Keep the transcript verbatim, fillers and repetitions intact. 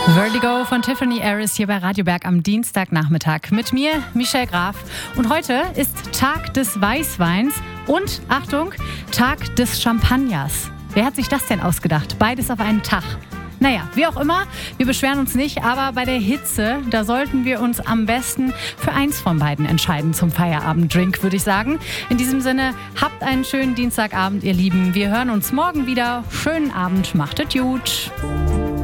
Vertigo von Tiffany Harris hier bei Radio Berg am Dienstagnachmittag. Mit mir, Michelle Graf. Und heute ist Tag des Weißweins und, Achtung, Tag des Champagners. Wer hat sich das denn ausgedacht? Beides auf einen Tag. Naja, wie auch immer, wir beschweren uns nicht, aber bei der Hitze, da sollten wir uns am besten für eins von beiden entscheiden zum Feierabenddrink, würde ich sagen. In diesem Sinne, habt einen schönen Dienstagabend, ihr Lieben. Wir hören uns morgen wieder. Schönen Abend, macht es gut.